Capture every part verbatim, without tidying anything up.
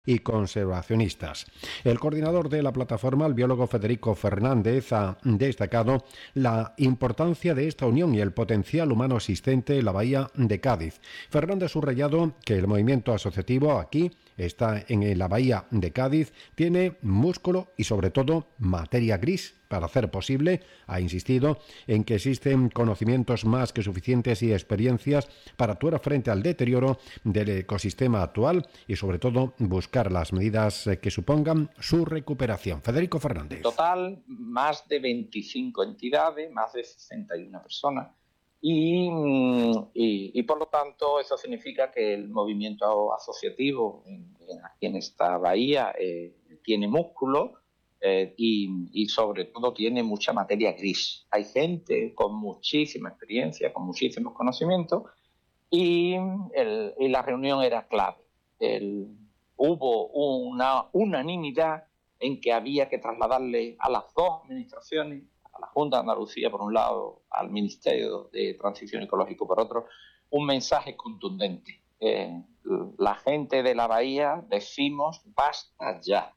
y conservacionistas. El coordinador de la plataforma, el biólogo Federico Fernández, ha destacado la importancia de esta unión y el potencial humano existente en la bahía de Cádiz. Fernández ha subrayado que el movimiento asociativo aquí está en la bahía de Cádiz, tiene músculo y sobre todo materia gris para hacer posible. Ha insistido en que existen conocimientos más que suficientes y experiencias para actuar frente al deterioro del ecosistema actual y sobre todo buscar las medidas que supongan su recuperación. Federico Fernández. En total, más de veinticinco entidades, más de sesenta y una personas. Y, y, y por lo tanto eso significa que el movimiento asociativo en, en, aquí en esta bahía eh, tiene músculo eh, y, y sobre todo tiene mucha materia gris. Hay gente con muchísima experiencia, con muchísimos conocimientos y, el, y la reunión era clave. El, hubo una unanimidad en que había que trasladarle a las dos administraciones, a la Junta de Andalucía por un lado, al Ministerio de Transición Ecológica por otro, un mensaje contundente. Eh, la gente de la bahía decimos basta ya.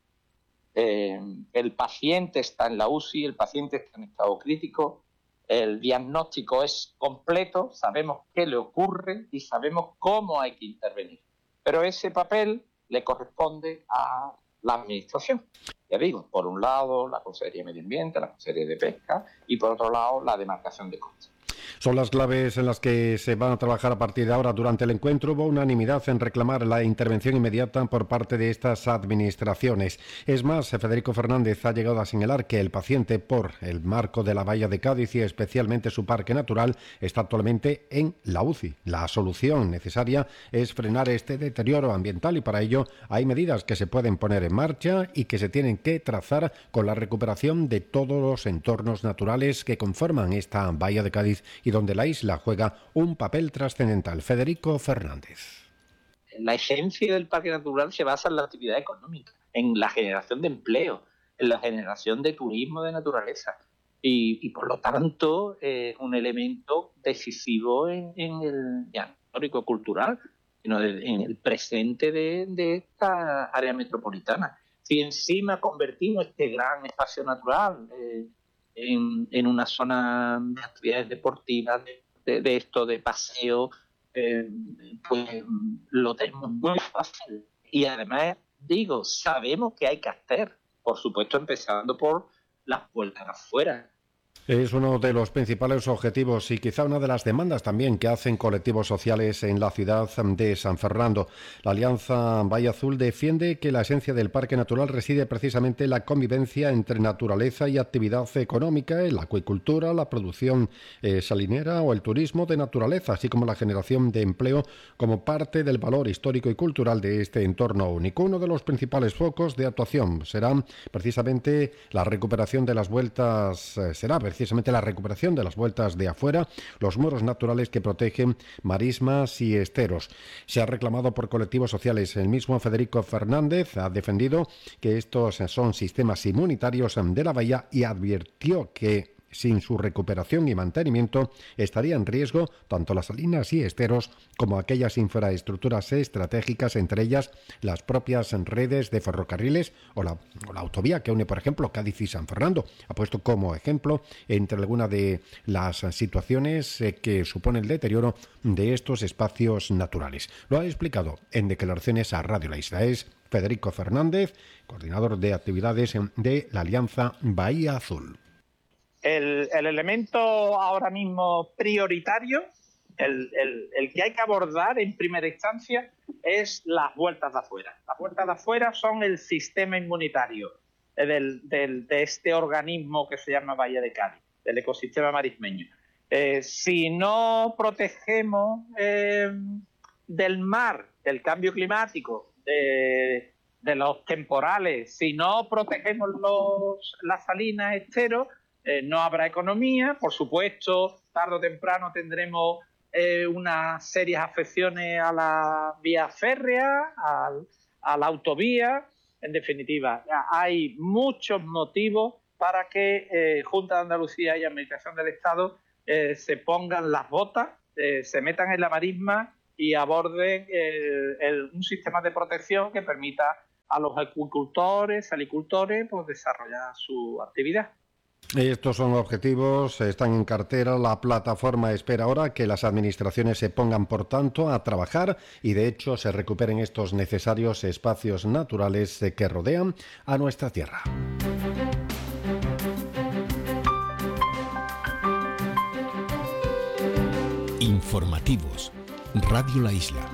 Eh, el paciente está en la U C I, el paciente está en estado crítico, el diagnóstico es completo, sabemos qué le ocurre y sabemos cómo hay que intervenir. Pero ese papel le corresponde a la administración. Ya digo, por un lado la Consejería de Medio Ambiente, la Consejería de Pesca y por otro lado la demarcación de costas. Son las claves en las que se van a trabajar a partir de ahora. Durante el encuentro hubo unanimidad en reclamar la intervención inmediata por parte de estas administraciones. Es más, Federico Fernández ha llegado a señalar que el paciente por el marco de la bahía de Cádiz y especialmente su parque natural está actualmente en la U C I. La solución necesaria es frenar este deterioro ambiental y para ello hay medidas que se pueden poner en marcha y que se tienen que trazar con la recuperación de todos los entornos naturales que conforman esta bahía de Cádiz y donde la isla juega un papel trascendental. Federico Fernández. La esencia del parque natural se basa en la actividad económica, en la generación de empleo, en la generación de turismo de naturaleza y, y por lo tanto es eh, un elemento decisivo en, en el ya, histórico cultural, sino de, en el presente de, de esta área metropolitana. Si encima convertimos este gran espacio natural eh, En, en una zona de actividades deportivas, de, de, de esto, de paseo, eh, pues lo tenemos muy fácil. Y además, digo, sabemos que hay que hacer, por supuesto, empezando por las puertas afuera. Es uno de los principales objetivos y quizá una de las demandas también que hacen colectivos sociales en la ciudad de San Fernando. La Alianza Bahía Azul defiende que la esencia del parque natural reside precisamente en la convivencia entre naturaleza y actividad económica, en la acuicultura, la producción eh, salinera o el turismo de naturaleza, así como la generación de empleo como parte del valor histórico y cultural de este entorno único. Uno de los principales focos de actuación será precisamente la recuperación de las vueltas, eh, será precisamente la recuperación de las vueltas de afuera, los muros naturales que protegen marismas y esteros. Se ha reclamado por colectivos sociales. El mismo Federico Fernández ha defendido que estos son sistemas inmunitarios de la bahía y advirtió que sin su recuperación y mantenimiento estaría en riesgo tanto las salinas y esteros como aquellas infraestructuras estratégicas, entre ellas las propias redes de ferrocarriles o la, o la autovía que une, por ejemplo, Cádiz y San Fernando. Ha puesto como ejemplo entre algunas de las situaciones que supone el deterioro de estos espacios naturales. Lo ha explicado en declaraciones a Radio La Isla. Es Federico Fernández, coordinador de actividades de la Alianza Bahía Azul. El, el elemento ahora mismo prioritario, el, el, el que hay que abordar en primera instancia, es las vueltas de afuera. Las vueltas de afuera son el sistema inmunitario del, del, de este organismo que se llama Bahía de Cádiz, del ecosistema marismeño. Eh, si no protegemos eh, del mar, del cambio climático, de, de los temporales, si no protegemos los, las salinas, esteros, Eh, no habrá economía, por supuesto, tarde o temprano tendremos eh, unas serias afecciones a la vía férrea, a, a la autovía. En definitiva, hay muchos motivos para que eh, Junta de Andalucía y Administración del Estado eh, se pongan las botas, eh, se metan en la marisma y aborden el, el, un sistema de protección que permita a los acuicultores, salicultores, pues desarrollar su actividad. Estos son objetivos, están en cartera. La plataforma espera ahora que las administraciones se pongan, por tanto, a trabajar y, de hecho, se recuperen estos necesarios espacios naturales que rodean a nuestra tierra. Informativos. Radio La Isla.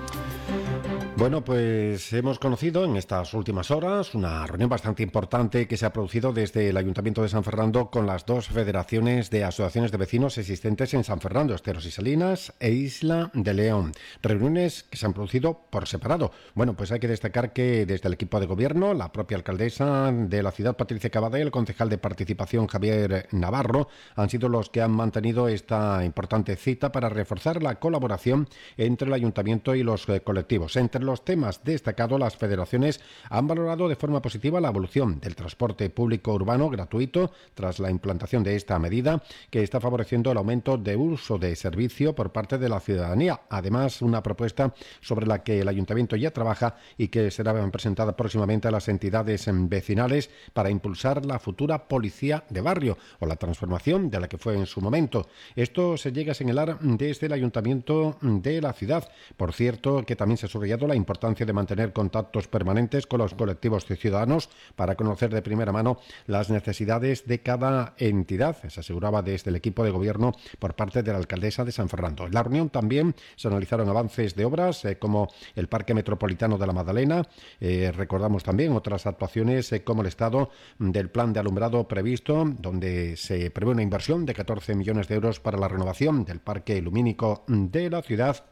Bueno, pues hemos conocido en estas últimas horas una reunión bastante importante que se ha producido desde el Ayuntamiento de San Fernando con las dos federaciones de asociaciones de vecinos existentes en San Fernando, Esteros y Salinas e Isla de León. Reuniones que se han producido por separado. Bueno, pues hay que destacar que desde el equipo de gobierno, la propia alcaldesa de la ciudad, Patricia Cavada, y el concejal de participación, Javier Navarro, han sido los que han mantenido esta importante cita para reforzar la colaboración entre el Ayuntamiento y los eh, colectivos. Entre los temas destacados, las federaciones han valorado de forma positiva la evolución del transporte público urbano gratuito tras la implantación de esta medida, que está favoreciendo el aumento de uso de servicio por parte de la ciudadanía. Además, una propuesta sobre la que el Ayuntamiento ya trabaja y que será presentada próximamente a las entidades vecinales para impulsar la futura policía de barrio o la transformación de la que fue en su momento. Esto se llega a señalar desde el Ayuntamiento de la ciudad. Por cierto, que también se ha subrayado la importancia de mantener contactos permanentes con los colectivos de ciudadanos para conocer de primera mano las necesidades de cada entidad, se aseguraba desde el equipo de gobierno por parte de la alcaldesa de San Fernando. En la reunión también se analizaron avances de obras eh, como el Parque Metropolitano de la Magdalena, eh, recordamos también otras actuaciones eh, como el estado del plan de alumbrado previsto, donde se prevé una inversión de catorce millones de euros para la renovación del parque lumínico de la ciudad.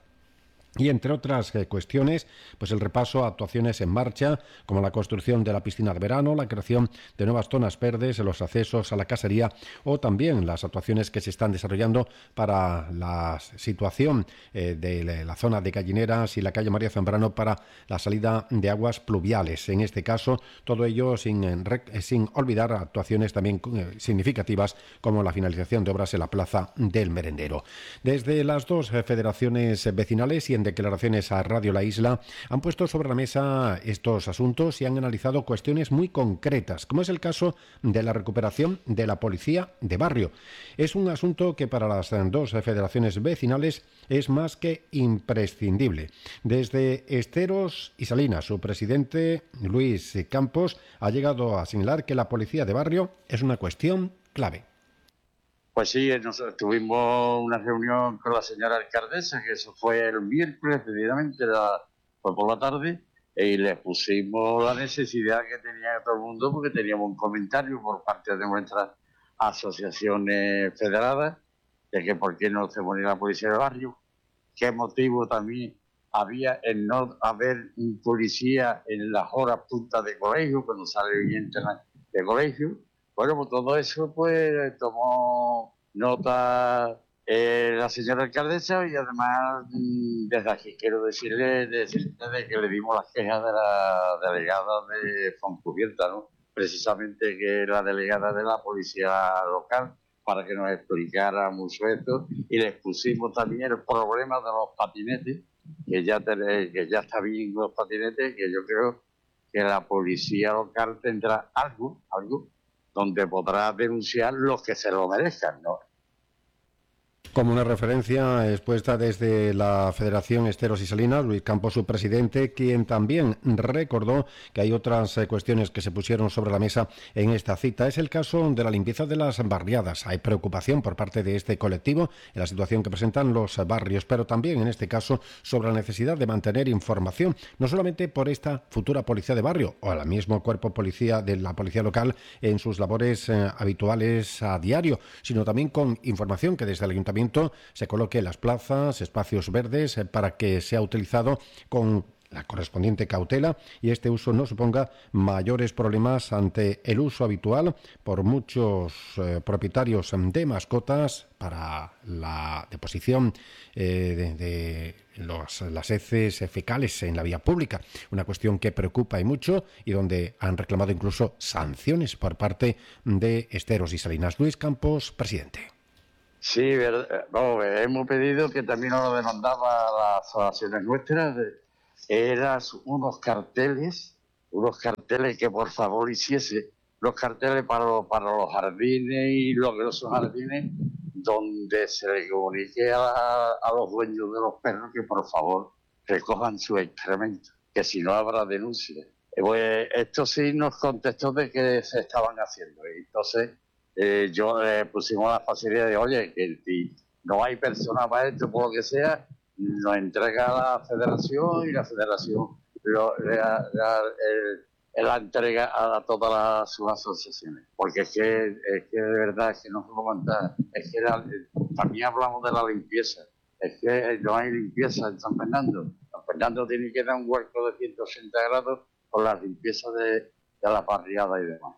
Y entre otras eh, cuestiones, pues el repaso a actuaciones en marcha, como la construcción de la piscina de verano, la creación de nuevas zonas verdes, los accesos a la casería o también las actuaciones que se están desarrollando para la situación eh, de la zona de Gallineras y la calle María Zambrano para la salida de aguas pluviales. En este caso, todo ello sin, eh, sin olvidar actuaciones también eh, significativas como la finalización de obras en la Plaza del Merendero. Desde las dos eh, federaciones vecinales y en declaraciones a Radio La Isla han puesto sobre la mesa estos asuntos y han analizado cuestiones muy concretas, como es el caso de la recuperación de la policía de barrio. Es un asunto que para las dos federaciones vecinales es más que imprescindible. Desde Esteros y Salinas, su presidente Luis Campos ha llegado a señalar que la policía de barrio es una cuestión clave. Pues sí, nosotros tuvimos una reunión con la señora alcaldesa, que eso fue el miércoles, precisamente, la, fue por la tarde, y le pusimos la necesidad que tenía todo el mundo, porque teníamos un comentario por parte de nuestras asociaciones federadas, de que por qué no se ponía la policía de barrio, qué motivo también había en no haber un policía en las horas puntas de colegio, cuando sale bien de colegio. Bueno, pues todo eso pues tomó nota eh, la señora alcaldesa y además desde aquí quiero decirle, decirle de que le dimos las quejas de la delegada de Foncubierta, ¿no? Precisamente que la delegada de la policía local, para que nos explicara mucho esto, y le expusimos también el problema de los patinetes, que ya, te, que ya está bien los patinetes, que yo creo que la policía local tendrá algo, algo, donde podrá denunciar los que se lo merezcan, ¿no? Como una referencia expuesta desde la Federación Esteros y Salinas, Luis Campos, su presidente, quien también recordó que hay otras cuestiones que se pusieron sobre la mesa en esta cita. Es el caso de la limpieza de las barriadas. Hay preocupación por parte de este colectivo en la situación que presentan los barrios, pero también en este caso sobre la necesidad de mantener información, no solamente por esta futura policía de barrio o al mismo cuerpo policía de la policía local en sus labores eh, habituales a diario, sino también con información que desde el Ayuntamiento se coloque en las plazas, espacios verdes, eh, para que sea utilizado con la correspondiente cautela y este uso no suponga mayores problemas ante el uso habitual por muchos eh, propietarios de mascotas para la deposición eh, de, de los, las heces fecales en la vía pública. Una cuestión que preocupa y mucho y donde han reclamado incluso sanciones por parte de Esteros y Salinas. Luis Campos, presidente. Sí, verdad. No, hemos pedido que también nos lo demandaba las asociaciones nuestras, de, eran unos carteles unos carteles que por favor hiciese, los carteles para los, para los jardines y los grosos jardines, donde se le comunique a, a los dueños de los perros que por favor recojan sus excrementos, que si no habrá denuncia. Eh, pues esto sí nos contestó de que se estaban haciendo. Y entonces eh, yo eh, pusimos la facilidad de, oye, que si no hay persona para esto, por lo que sea, nos entrega a la federación y la federación lo, la, la, el, la entrega a todas las sus asociaciones. Porque es que, es que de verdad es que no se puedo contar. Es que la, también hablamos de la limpieza. Es que no hay limpieza en San Fernando. San Fernando tiene que dar un huerco de ciento ochenta grados con la limpieza de, de la barriada y demás.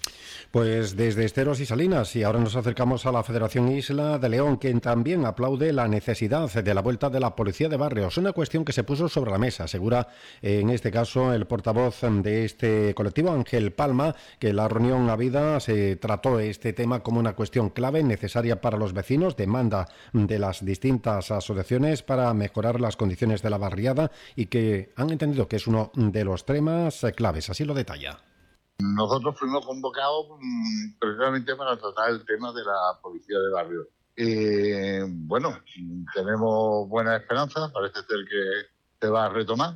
Pues desde Esteros y Salinas, y ahora nos acercamos a la Federación Isla de León, quien también aplaude la necesidad de la vuelta de la policía de barrios. Una cuestión que se puso sobre la mesa, asegura en este caso el portavoz de este colectivo, Ángel Palma, que en la reunión habida se trató este tema como una cuestión clave, necesaria para los vecinos, demanda de las distintas asociaciones para mejorar las condiciones de la barriada y que han entendido que es uno de los temas claves. Así lo detalla. Nosotros fuimos convocados mmm, precisamente para tratar el tema de la policía de barrio. Eh, bueno, tenemos buenas esperanzas, parece ser que se va a retomar.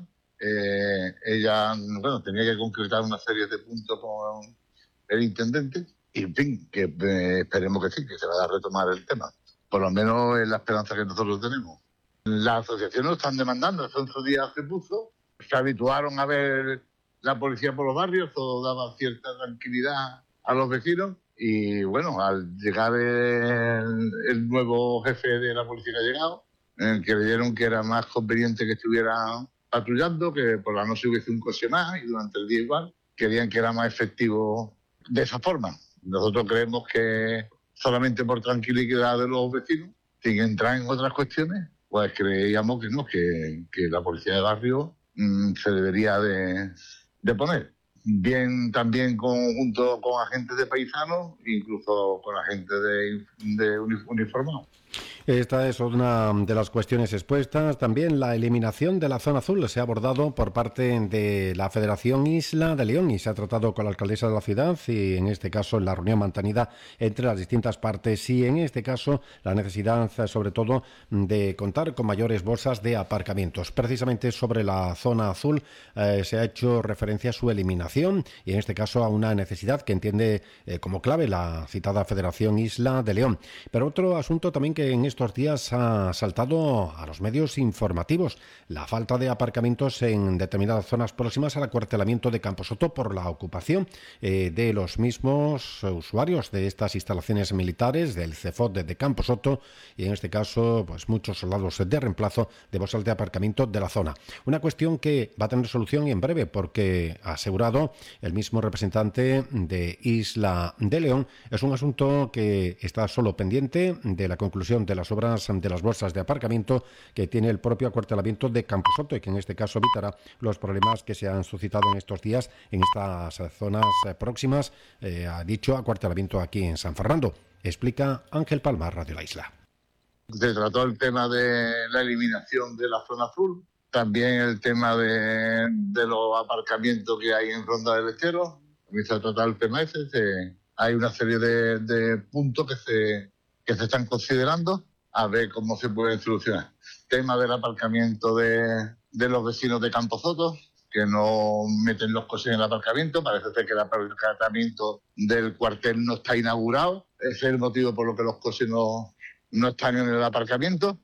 Eh, ella, bueno, tenía que concretar una serie de puntos con el intendente y, en fin, que eh, esperemos que sí, que se vaya a retomar el tema. Por lo menos es la esperanza que nosotros tenemos. Las asociaciones lo están demandando, eso en su día se puso, se habituaron a ver la policía por los barrios, todo daba cierta tranquilidad a los vecinos y bueno, al llegar el, el nuevo jefe de la policía que ha llegado, eh, creyeron que era más conveniente que estuvieran patrullando, que por la noche hubiese un coche más y durante el día igual, querían que era más efectivo de esa forma. Nosotros creemos que solamente por tranquilidad de los vecinos, sin entrar en otras cuestiones, pues creíamos que no, que, que la policía de barrio mmm, se debería de... de poner, bien también junto con agentes de paisanos, incluso con agentes de, de uniformados. Esta es una de las cuestiones expuestas. También la eliminación de la zona azul se ha abordado por parte de la Federación Isla de León y se ha tratado con la alcaldesa de la ciudad y en este caso en la reunión mantenida entre las distintas partes y en este caso la necesidad sobre todo de contar con mayores bolsas de aparcamientos. Precisamente sobre la zona azul eh, se ha hecho referencia a su eliminación y en este caso a una necesidad que entiende eh, como clave la citada Federación Isla de León. Pero otro asunto también que en estos días ha saltado a los medios informativos, la falta de aparcamientos en determinadas zonas próximas al acuartelamiento de Camposoto por la ocupación eh, de los mismos usuarios de estas instalaciones militares del CEFOT de, de Camposoto y en este caso pues muchos soldados de reemplazo de bolsas de aparcamiento de la zona. Una cuestión que va a tener solución en breve porque ha asegurado el mismo representante de Isla de León, es un asunto que está solo pendiente de la conclusión de las obras de las bolsas de aparcamiento que tiene el propio acuartelamiento de Camposoto y que en este caso evitará los problemas que se han suscitado en estos días en estas zonas próximas eh, a dicho acuartelamiento aquí en San Fernando. Explica Ángel Palma, Radio La Isla. Se trató el tema de la eliminación de la zona azul, también el tema de, de los aparcamientos que hay en Ronda del Estero, también se trató el tema ese, se, hay una serie de, de puntos que se, que se están considerando a ver cómo se pueden solucionar. Tema del aparcamiento de, de los vecinos de Camposoto, que no meten los coches en el aparcamiento, parece ser que el aparcamiento del cuartel no está inaugurado, ese es el motivo por lo que los coches no, no están en el aparcamiento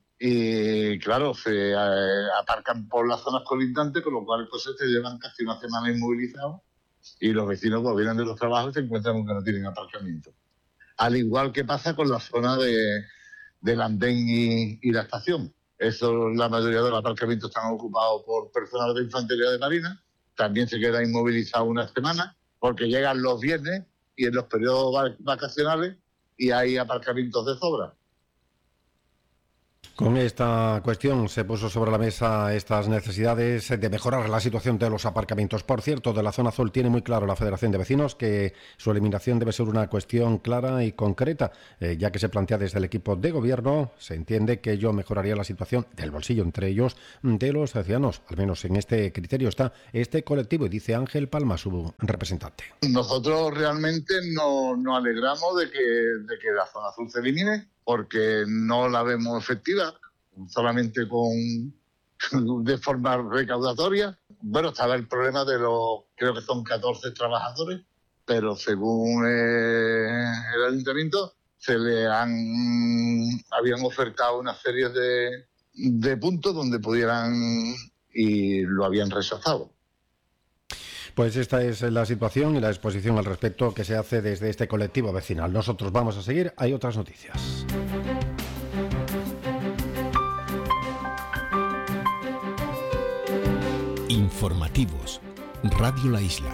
y claro, se eh, aparcan por las zonas colindantes, con lo cual los coches se llevan casi una semana inmovilizados y los vecinos pues, vienen de los trabajos y se encuentran con que no tienen aparcamiento. Al igual que pasa con la zona de, del andén y, y la estación. Eso, la mayoría de los aparcamientos están ocupados por personal de infantería de marina. También se queda inmovilizado una semana porque llegan los viernes y en los periodos vacacionales y hay aparcamientos de sobra. Con esta cuestión se puso sobre la mesa estas necesidades de mejorar la situación de los aparcamientos. Por cierto, de la zona azul tiene muy claro la Federación de Vecinos que su eliminación debe ser una cuestión clara y concreta, eh, ya que se plantea desde el equipo de gobierno, se entiende que ello mejoraría la situación del bolsillo, entre ellos, de los ciudadanos. Al menos en este criterio está este colectivo, y dice Ángel Palma, su representante. Nosotros realmente no- nos alegramos de que, de que la zona azul se elimine, porque no la vemos efectiva, solamente con de forma recaudatoria. Bueno, estaba el problema de los, creo que son catorce trabajadores, pero según eh, el ayuntamiento se le han habían ofertado una serie de, de puntos donde pudieran y lo habían rechazado. Pues esta es la situación y la exposición al respecto que se hace desde este colectivo vecinal. Nosotros vamos a seguir, hay otras noticias. Informativos. Radio La Isla.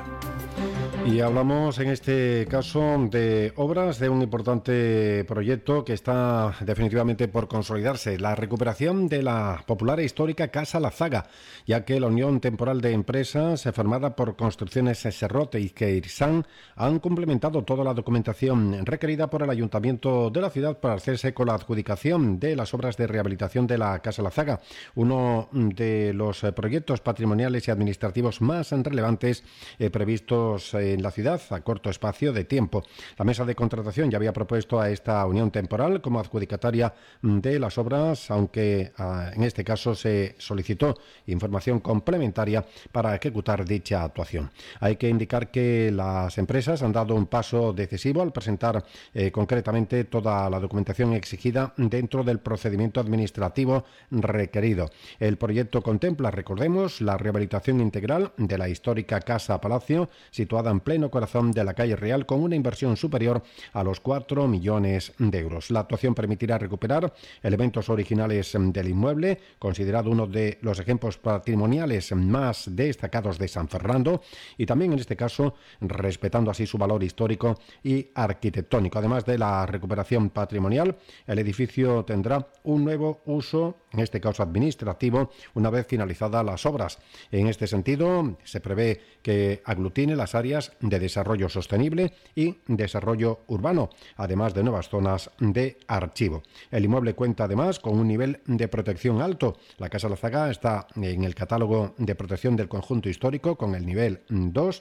Y hablamos en este caso de obras de un importante proyecto que está definitivamente por consolidarse, la recuperación de la popular e histórica Casa La Zaga, ya que la Unión Temporal de Empresas, formada por Construcciones Serrote y Queirsan, han complementado toda la documentación requerida por el Ayuntamiento de la ciudad para hacerse con la adjudicación de las obras de rehabilitación de la Casa La Zaga, uno de los proyectos patrimoniales y administrativos más relevantes eh, previstos en la ciudad a corto espacio de tiempo. La mesa de contratación ya había propuesto a esta unión temporal como adjudicataria de las obras, aunque uh, en este caso se solicitó información complementaria para ejecutar dicha actuación. Hay que indicar que las empresas han dado un paso decisivo al presentar eh, concretamente toda la documentación exigida dentro del procedimiento administrativo requerido. El proyecto contempla, recordemos, la rehabilitación integral de la histórica Casa Palacio, situada en pleno corazón de la calle Real, con una inversión superior a los cuatro millones de euros. La actuación permitirá recuperar elementos originales del inmueble, considerado uno de los ejemplos patrimoniales más destacados de San Fernando, y también en este caso respetando así su valor histórico y arquitectónico. Además de la recuperación patrimonial, el edificio tendrá un nuevo uso, en este caso administrativo, una vez finalizadas las obras. En este sentido, se prevé que aglutine las áreas de desarrollo sostenible y desarrollo urbano, además de nuevas zonas de archivo. El inmueble cuenta además con un nivel de protección alto. La Casa La Zaga está en el catálogo de protección del conjunto histórico con el nivel dos,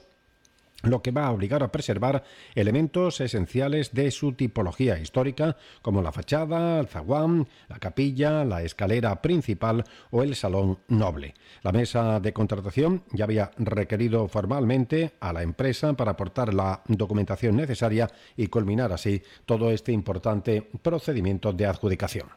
lo que va a obligar a preservar elementos esenciales de su tipología histórica, como la fachada, el zaguán, la capilla, la escalera principal o el salón noble. La mesa de contratación ya había requerido formalmente a la empresa para aportar la documentación necesaria y culminar así todo este importante procedimiento de adjudicación.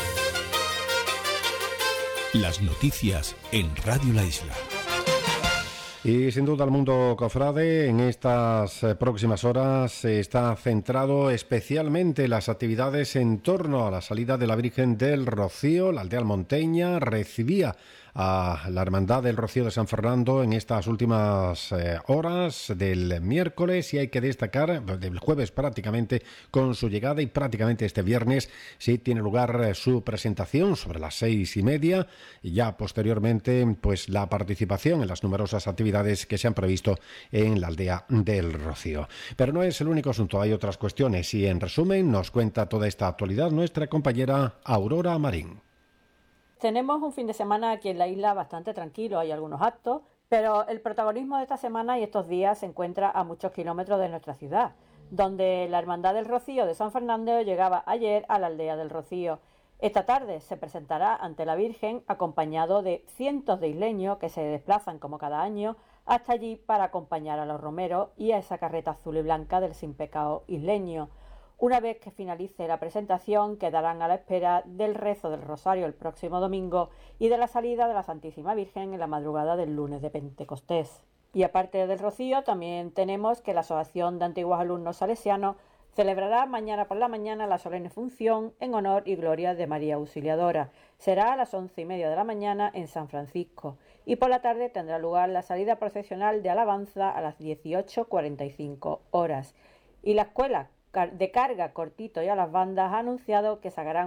Las noticias en Radio La Isla. Y sin duda el mundo cofrade en estas próximas horas está centrado especialmente en las actividades en torno a la salida de la Virgen del Rocío. La aldea almonteña recibía a la Hermandad del Rocío de San Fernando en estas últimas eh, horas del miércoles, y hay que destacar del jueves prácticamente con su llegada, y prácticamente este viernes sí tiene lugar eh, su presentación sobre las seis y media, y ya posteriormente pues la participación en las numerosas actividades que se han previsto en la aldea del Rocío. Pero no es el único asunto, hay otras cuestiones, y en resumen nos cuenta toda esta actualidad nuestra compañera Aurora Marín. Tenemos un fin de semana aquí en la isla bastante tranquilo, hay algunos actos, pero el protagonismo de esta semana y estos días se encuentra a muchos kilómetros de nuestra ciudad, donde la Hermandad del Rocío de San Fernando llegaba ayer a la aldea del Rocío. Esta tarde se presentará ante la Virgen acompañado de cientos de isleños que se desplazan como cada año hasta allí para acompañar a los romeros y a esa carreta azul y blanca del Sin Pecado isleño. Una vez que finalice la presentación, quedarán a la espera del rezo del Rosario el próximo domingo y de la salida de la Santísima Virgen en la madrugada del lunes de Pentecostés. Y aparte del Rocío, también tenemos que la Asociación de Antiguos Alumnos Salesianos celebrará mañana por la mañana la solemne función en honor y gloria de María Auxiliadora. Será a las once y media de la mañana en San Francisco, y por la tarde tendrá lugar la salida procesional de alabanza a las dieciocho cuarenta y cinco horas. Y la escuela de carga Cortito y a las bandas ha anunciado que sacarán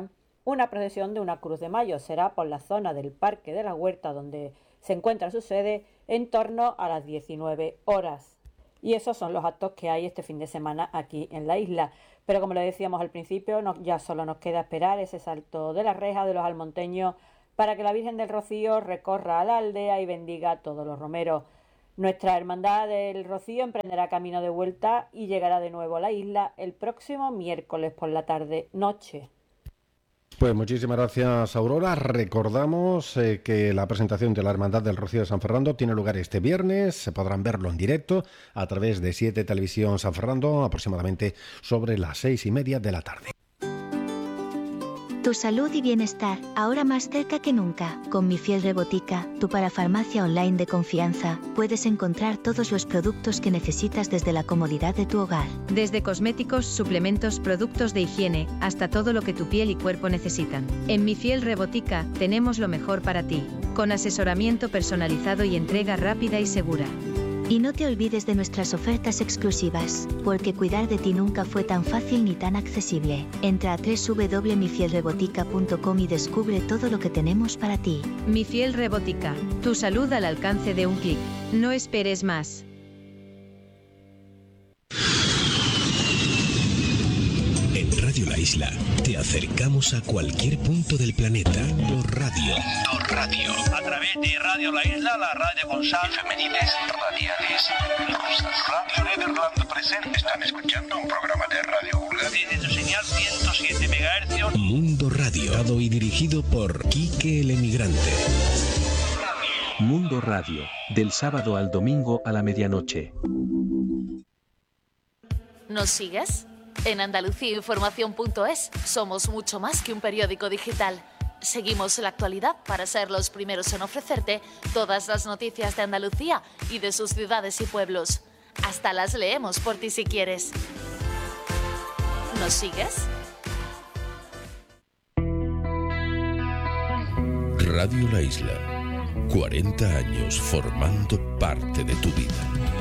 una procesión de una cruz de mayo. Será por la zona del Parque de la Huerta, donde se encuentra su sede, en torno a las diecinueve horas. Y esos son los actos que hay este fin de semana aquí en la isla. Pero como le decíamos al principio, no, ya solo nos queda esperar ese salto de la reja de los almonteños para que la Virgen del Rocío recorra a la aldea y bendiga a todos los romeros. Nuestra Hermandad del Rocío emprenderá camino de vuelta y llegará de nuevo a la isla el próximo miércoles por la tarde-noche. Pues muchísimas gracias, Aurora. Recordamos eh, que la presentación de la Hermandad del Rocío de San Fernando tiene lugar este viernes. Se podrán verlo en directo a través de siete Televisión San Fernando, aproximadamente sobre las seis y media de la tarde. Tu salud y bienestar, ahora más cerca que nunca. Con Mi Fiel Rebotica, tu parafarmacia online de confianza, puedes encontrar todos los productos que necesitas desde la comodidad de tu hogar. Desde cosméticos, suplementos, productos de higiene, hasta todo lo que tu piel y cuerpo necesitan. En Mi Fiel Rebotica, tenemos lo mejor para ti, con asesoramiento personalizado y entrega rápida y segura. Y no te olvides de nuestras ofertas exclusivas, porque cuidar de ti nunca fue tan fácil ni tan accesible. Entra a doble u doble u doble u punto mi fiel rebotica punto com y descubre todo lo que tenemos para ti. Mi Fiel Rebotica, tu salud al alcance de un clic. No esperes más. En Radio La Isla te acercamos a cualquier punto del planeta. Mundo Radio. Mundo Radio. A través de Radio La Isla, la radio con sal, efemérides radiales rusas. Radio Nederland presente. Están escuchando un programa de Radio Vulgar desde su señal ciento siete megahercios. Mundo Radio. Dado y dirigido por Quique el Emigrante. Mundo Radio. Del sábado al domingo a la medianoche. ¿Nos sigues? En Andalucía Información punto es somos mucho más que un periódico digital. Seguimos la actualidad para ser los primeros en ofrecerte todas las noticias de Andalucía y de sus ciudades y pueblos. Hasta las leemos por ti si quieres. ¿Nos sigues? Radio La Isla. cuarenta años formando parte de tu vida.